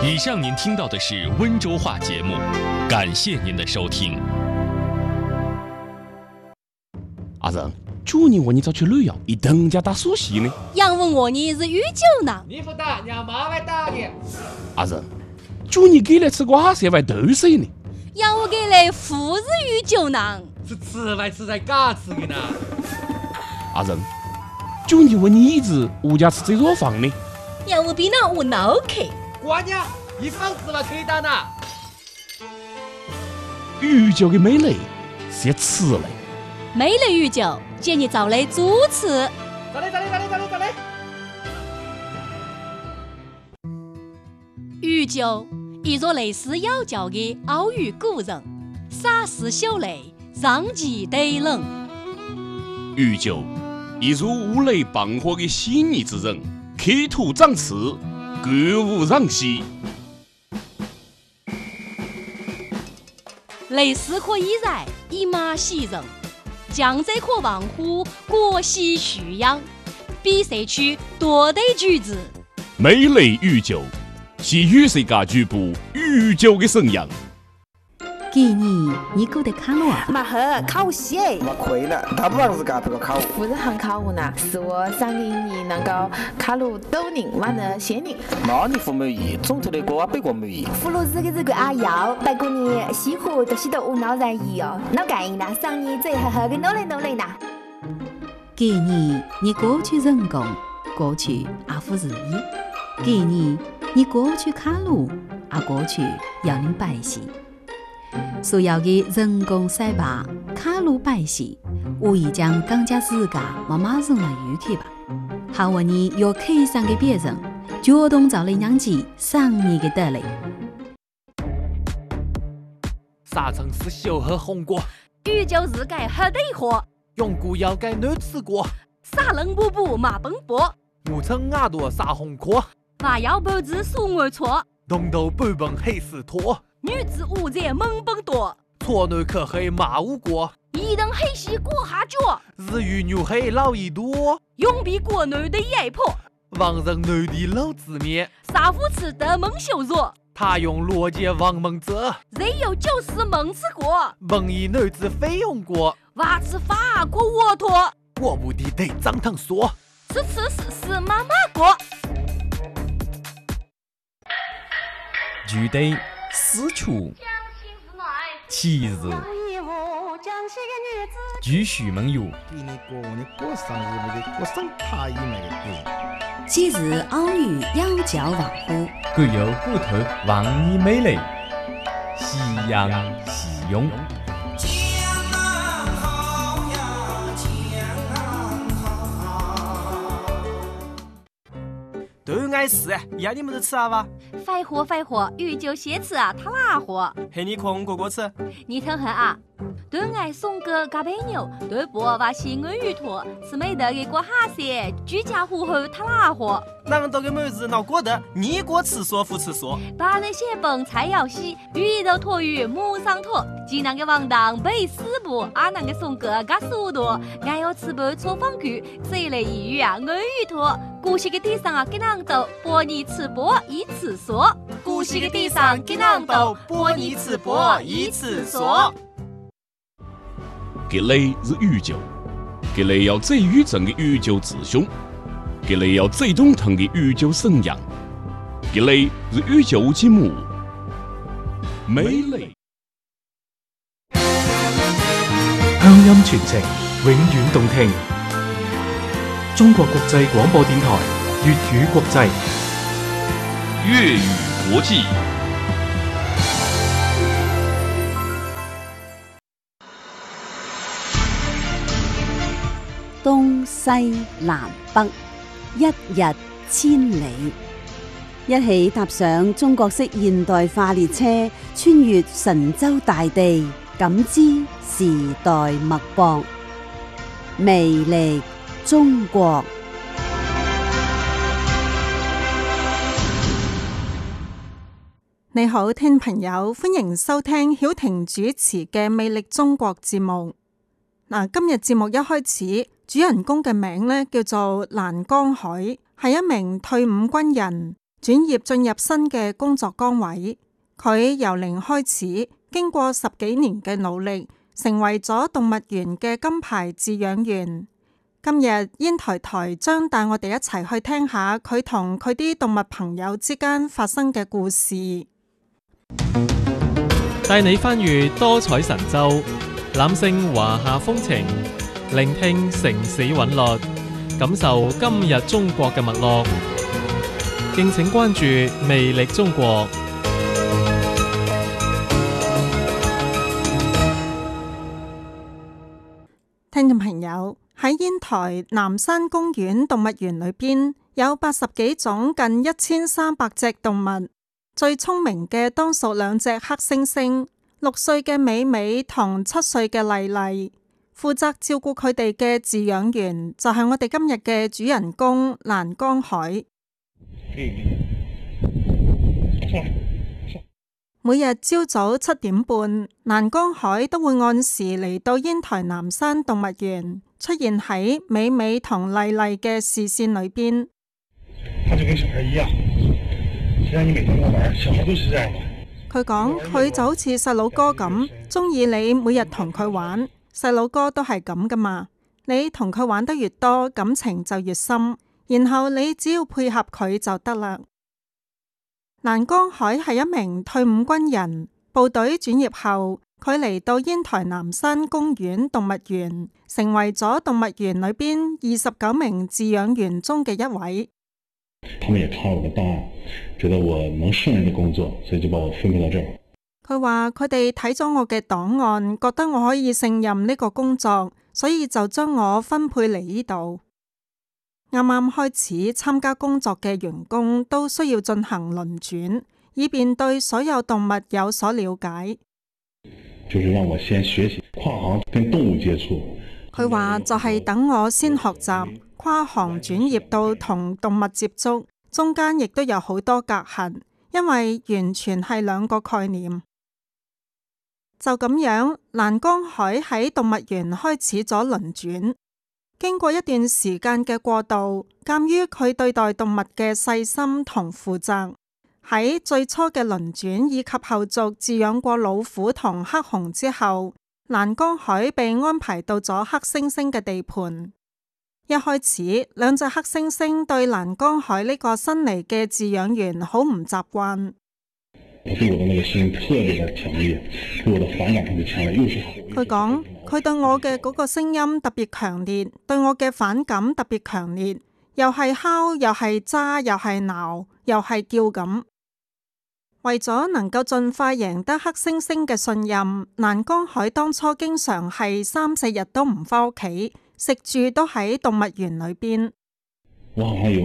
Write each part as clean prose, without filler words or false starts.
以上您听到的是温州话节目，感谢您的收听。 阿仁，去年我你早去旅游，一等家打苏西呢。 杨问我你是御酒呢？ 你不打，让妈来打你。 阿仁，去年给来吃瓜色外豆水呢。 杨我给来富日御酒呢？ 是吃来吃才嘎吃的呢。 阿仁，去年问你一直物价吃这肉饭呢。 杨我比那我脑壳。 瓜娘，一放肆了可以打呢。 御酒的美丽是要吃嘞。 美丽御酒，建议找来主持。 咋嘞？ 御酒，一座类似妖教的奥语古人，洒湿秀雷，让其得冷。 御酒，一如五雷傍火的细腻之人，刻土长刺，歌舞攘息。 雷丝可以染，以马喜人。江浙可望乎国喜蓄养，比赛区多得举子。 美丽御酒，是与世界局部御酒的神样。 给你过得看了啊？ 马赫考西哎！ 我亏了，大不王是干这个考。 不是很考我呢，是我上年你能够考入斗人完了仙人。 那你不满意，总头的歌北国满意。 俘虏日的这个阿瑶，不过你西湖都是都无脑然意哦，脑干呢，上年最好好的努力呢。 给你过去人工，过去阿夫日意。给你过去卡路，阿过去要您百姓。所有的人工赛吧、卡路摆戏，无疑将更加自家马上来预期吧。好问你有客上的别人，主动找来让其上你的得来。 啥城市小喝红果， 御酒日改喝得火， 永固要改难吃过。 撒冷布布马奔波， 木城牙朵撒红壳， 娃要不知数我错， 东头半本黑丝拖。 女子无在猛奔多， 错内可黑马无过， 一等黑西过下脚， 日语牛黑老一多， 永比国内的野婆， 王人内地老字面， 杀夫吃得蒙羞辱， 他用逻辑王蒙泽， 人有就是蒙吃过， 蒙以女子费用过， 娃吃法过沃托， 我不的得张堂说， 吃妈妈过， 具体私处其日继续梦游其日偶遇妖教王乎， 各有虎头望你美丽，夕阳夕涌。 都爱吃，要你们都吃啊吧？ 快活，御酒先吃啊，他哪活？ 嘿，你空过吃？ 你听下啊，都爱送个嘎白牛，对不？把西安鱼托，吃美得给过哈些，居家户后他哪活？ 那么多个妹子闹过的，你过吃说不吃说？ 把那些本菜肴洗，鱼肉托鱼母上托，济南个王当背四步，阿南个送个嘎速度，俺要吃不搓方具，这类一鱼啊，安鱼托。古稀个地上啊，给囊豆，拨你吃播一次说。 古稀个地上给囊豆，拨你吃播一次说。 给雷是御酒，给雷要最宇正的御酒之兄，给雷要最懂腾的御酒神样，给雷是御酒之母，美丽。 鄉音傳情，永遠動聽。中國國際廣播電台粵語國際粵語國際。 東西南北，一日千里。一起踏上中國式現代化列車，穿越神州大地，感知時代脈搏，魅力中國。 你好，聽朋友，歡迎收聽曉婷主持嘅《魅力中國》節目。今日節目一開始，主人公嘅名呢叫做蘭江海，係一名退伍軍人。 轉業進入新嘅工作崗位。佢由零開始，經過10幾年嘅努力，成為咗動物園嘅金牌飼養員。今日煙台台將帶我哋一齊去聽下佢同佢啲動物朋友之間發生嘅故事。 帶你翻閱多彩神州，攬勝華夏風情，聆聽城市韻律，感受今日中國嘅脈絡。敬請關注魅力中國。 聽眾朋友，喺煙台南山公園動物園裏邊有80幾種近1300隻動物，最聰明嘅當屬2隻黑猩猩，6歲嘅美美同7歲嘅麗麗。負責照顧佢哋嘅飼養員就係我哋今日嘅主人公蘭江海。每日朝早7點半，蘭江海都會按時嚟到煙台南山動物園，出現喺美美同麗麗嘅視線裏邊。 他就跟小孩一樣，只要你每天跟我玩，小孩都是這樣的。 佢講佢就好似細佬哥咁，中意你每日同佢玩。細佬哥都係咁噶嘛，你同佢玩得越多，感情就越深，然後你只要配合佢就得啦。蘭江海係一名退伍軍人，部隊轉業後，佢嚟到煙台南山公園動物園，成為咗動物園裏邊29名飼養員中嘅一位。 他們也看了我的檔案，覺得我能勝任的工作，所以就把我分配到這兒。 佢話佢哋睇咗我嘅檔案，覺得我可以勝任呢個工作，所以就將我分配嚟呢度。啱啱開始參加工作嘅員工都需要進行輪轉，以便對所有動物有所了解。 就是讓我先學習跨行跟動物接觸。 佢話就係等我先學習跨行轉業到同動物接觸，中間亦都有好多隔閡，因為完全係2個概念。就咁樣，蘭江海喺動物園開始咗輪轉。經過一段時間嘅過渡，鑒於佢對待動物嘅細心同負責，喺最初嘅輪轉以及後續飼養過老虎同黑熊之後，蘭江海被安排到咗黑猩猩嘅地盤。一開始，2隻黑猩猩對蘭江海呢個新嚟嘅飼養員好唔習慣。 佢對我的那個聲音特別的強烈，對我的反感特別強烈，又是佢講佢對我嘅嗰個聲音特別強烈，對我嘅反感特別強烈，又係敲，又係揸，又係鬧，又係叫咁。為咗能夠盡快贏得黑猩猩嘅信任，蘭江海當初經常係3、4日都唔返屋企，食住都喺動物園裏邊。 我好像有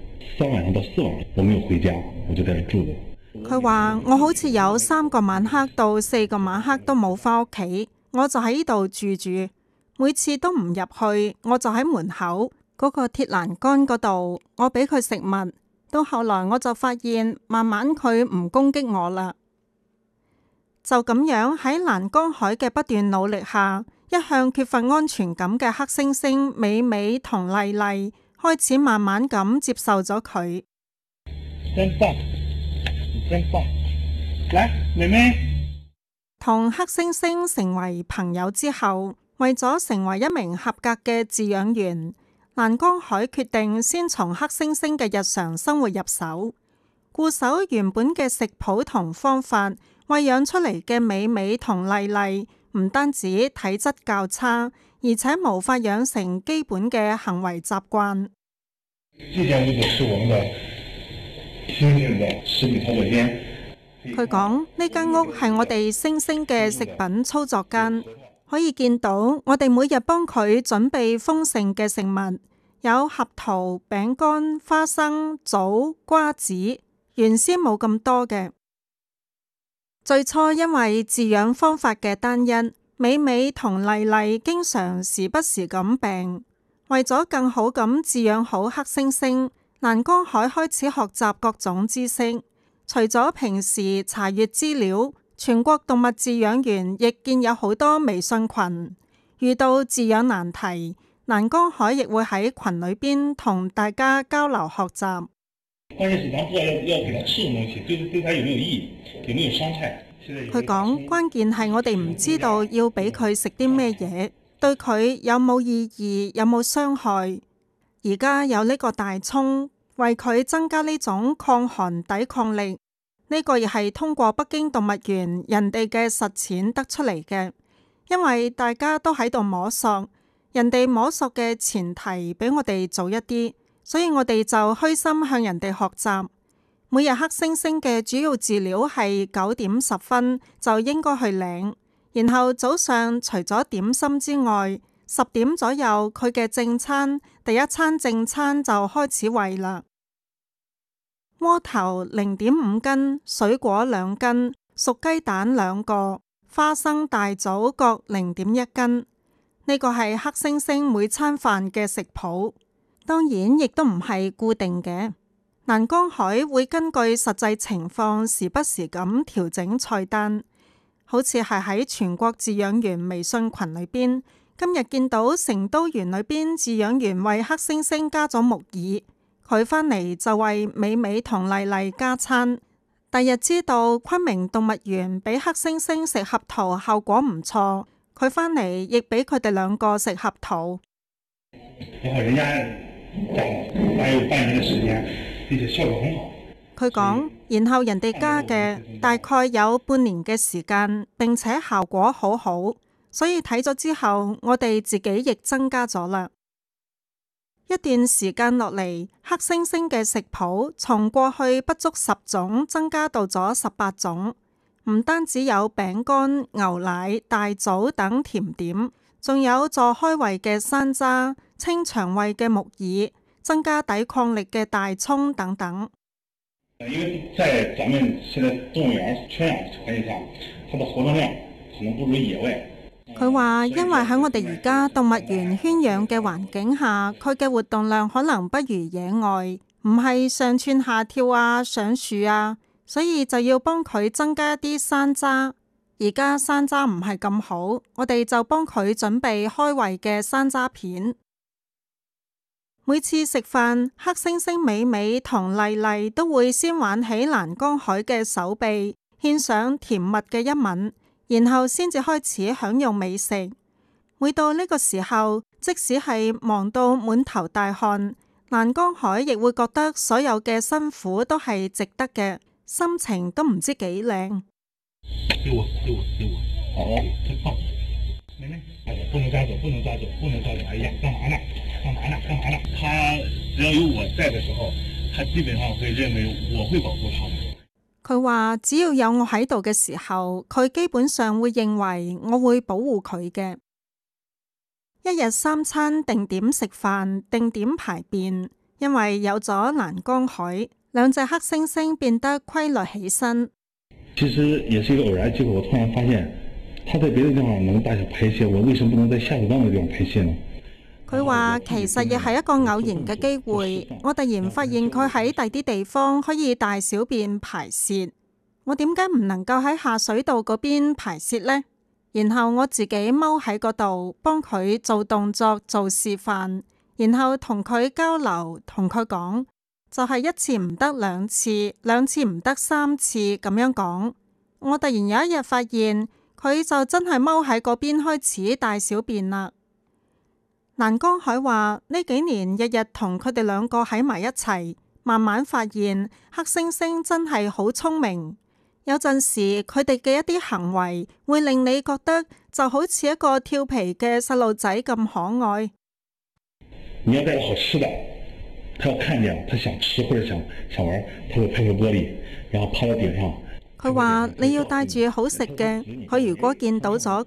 3晚上到4晚上我沒有回家，我就在這住着。 佢話我好似有3個晚黑到4個晚黑都冇返屋企，我就喺呢度住住，每次都唔入去，我就喺門口嗰個鐵欄杆嗰度，我俾佢食物。到後來我就發現，慢慢佢唔攻擊我啦。就咁樣喺蘭江海嘅不斷努力下，一向缺乏安全感嘅黑猩猩美美同麗麗開始慢慢咁接受咗佢。 真棒！真棒！來，妹妹。 同黑猩猩成為朋友之後，為咗成為一名合格嘅飼養員，蘭江海決定先從黑猩猩嘅日常生活入手，固守原本嘅食譜同方法，餵養出嚟嘅美美同麗麗唔單止體質較差，而且無法養成基本嘅行為習慣。佢講呢間屋係我哋猩猩嘅食品操作間，可以見到我哋每日幫佢準備豐盛嘅食物，有合桃、餅乾、花生、棗、瓜子，原先冇咁多嘅。最初因為飼養方法嘅單一，美美同麗麗經常時不時咁病。為咗更好咁飼養好黑猩猩，蘭江海開始學習各種知識。除咗平時查閱資料，全國動物飼養員亦建有好多微信群。遇到飼養難題，蘭江海亦會喺群裏邊同大家交流學習。 關鍵是咱不知道要給他吃什麼東西，對他有沒有益，有沒有傷害。 佢講關鍵係我哋唔知道要俾佢食啲咩嘢，對佢有冇意義，有冇傷害。而家有呢個大蔥，為佢增加呢種抗寒抵抗力，呢個亦係通過北京動物園人哋嘅實踐得出嚟嘅。因為大家都喺度摸索，人哋摸索嘅前提比我哋早一啲，所以我哋就虛心向人哋學習。每日黑猩猩嘅主要飼料係9點10分就應該去領，然後早上除咗點心之外，10點左右佢嘅正餐，第一餐正餐就開始餵啦。窩頭0.5斤，水果2斤，熟雞蛋2個，花生大棗各0.1斤。呢個係黑猩猩每餐飯嘅食譜，當然亦都唔係固定嘅。南江海會根據實際情況時不時咁調整菜單，好似係喺全國飼養員微信群裏邊，今日見到成都園裏邊飼養員為黑猩猩加咗木耳，佢返嚟就為美美同麗麗加餐。第日知道昆明動物園俾黑猩猩食合桃效果唔錯，佢返嚟亦俾佢哋2個食合桃。 人家大有半年嘅時間，而且效果很好。佢講，然後人哋加嘅大概有半年嘅時間，並且效果好好，所以睇咗之後，我哋自己亦增加咗啦。一段時間落嚟，黑猩猩嘅食譜從過去不足10種增加到咗18種，唔單止有餅乾、牛奶、大棗等甜點，仲有助開胃嘅山楂、清腸胃嘅木耳、增加抵抗力嘅大蔥等等。 因為在咱們現在動物園圈養環境下，它的活動量可能不如野外。 佢話因為喺我哋而家動物園圈養嘅環境下，佢嘅活動量可能不如野外，唔係上蹿下跳啊、上樹啊，所以就要幫佢增加一啲山楂。而家山楂唔係咁好，我哋就幫佢準備開胃嘅山楂片。每次食飯，黑猩猩美美同麗麗都會先挽起蘭江海嘅手臂，獻上甜蜜嘅一吻，然後先至開始享用美食。每到呢個時候，即使係忙到滿頭大汗，蘭江海亦會覺得所有嘅辛苦都係值得嘅，心情都唔知幾靚。 不能抓走，不能抓走，不能抓走！哎呀，幹嘛呢？幹嘛呢？幹嘛呢？他只要有我在的時候，他基本上會認為我會保護他們。 佢話只要有我喺度嘅時候，佢基本上會認為我會保護佢嘅。一日3餐定點食飯，定點排便，因為有咗蘭江海，2隻黑猩猩變得規律起身。 其實也是一個偶然結果，我突然發現。他在別的地方能大小排泄，我為什麼不能在下水道嘅地方排泄呢？ 佢話其實亦係一個偶然嘅機會，我突然發現佢喺第啲地方可以大小便排泄，我點解唔能夠喺下水道嗰邊排泄呢？然後我自己踎喺嗰度幫佢做動作做示範，然後同佢交流，同佢講就係1次唔得2次，2次唔得3次咁樣講。我突然有一日發現。佢就真係踎喺嗰邊開始大小便啦。蘭江海話呢幾年日日同佢哋2個喺埋一齊，慢慢發現黑猩猩真係好聰明。有陣時佢哋嘅一啲行為會令你覺得就好似一個調皮嘅細路仔咁可愛。 你要帶好吃的，他要看見，他想吃或者想玩，他會拍個玻璃，然後趴到頂上。 佢話你要帶住好食嘅，佢如果見到咗